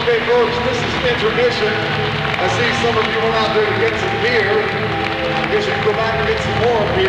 Okay, folks, this is intermission. I see some of you went out there to get some beer. I guess you can go back and get some more beer.